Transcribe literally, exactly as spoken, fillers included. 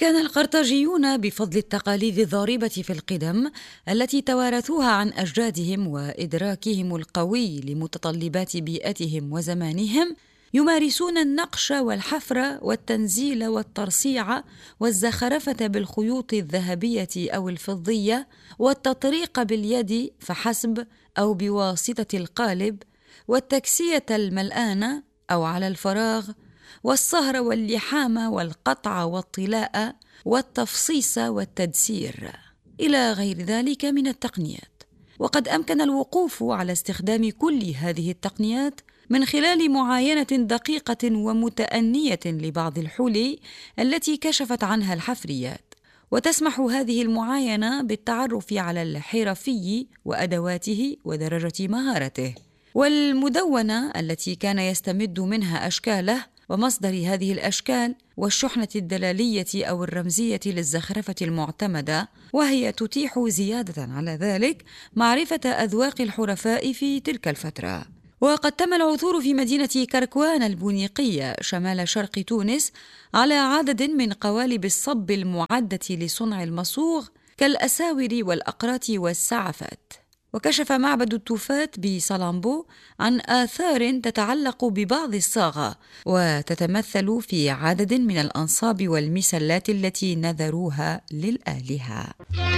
كان القرطاجيون بفضل التقاليد الضاربة في القدم التي توارثوها عن أجدادهم وإدراكهم القوي لمتطلبات بيئتهم وزمانهم يمارسون النقش والحفر والتنزيل والترصيع والزخرفة بالخيوط الذهبية أو الفضية والتطريق باليد فحسب أو بواسطة القالب والتكسية الملآنة أو على الفراغ والصهر واللحام والقطع والطلاء والتفصيص والتدسير إلى غير ذلك من التقنيات. وقد أمكن الوقوف على استخدام كل هذه التقنيات من خلال معاينة دقيقة ومتأنية لبعض الحلي التي كشفت عنها الحفريات، وتسمح هذه المعاينة بالتعرف على الحرفي وأدواته ودرجة مهارته. والمدونة التي كان يستمد منها أشكاله ومصدر هذه الأشكال والشحنة الدلالية أو الرمزية للزخرفة المعتمدة، وهي تتيح زيادة على ذلك معرفة أذواق الحرفاء في تلك الفترة. وقد تم العثور في مدينة كركوان البونيقية شمال شرق تونس على عدد من قوالب الصب المعدة لصنع المصوغ كالأساور والأقراط والسعفات. وكشف معبد التوفات بصلامبو عن آثار تتعلق ببعض الصاغة وتتمثل في عدد من الأنصاب والمسلات التي نذروها للآلهة.